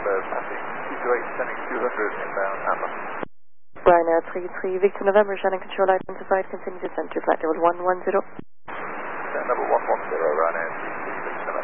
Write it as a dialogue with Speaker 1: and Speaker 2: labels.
Speaker 1: passing 228, sending 200 inbound Atlas.
Speaker 2: Ryanair 33, Victor November, Shannon Control identified, continue to center flight level 110.
Speaker 1: Level 110, Ryanair 33, Victor November.